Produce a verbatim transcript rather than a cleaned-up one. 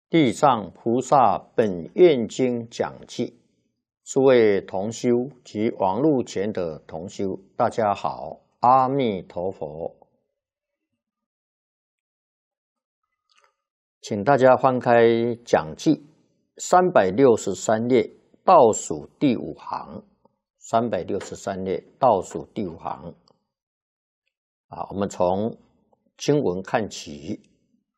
地藏菩萨本愿经讲记，诸位同修及网络前的同修，大家好，阿弥陀佛。请大家翻开讲记三百六十三页倒数第五行，三百六十三页倒数第五行。啊，我们从经文看起。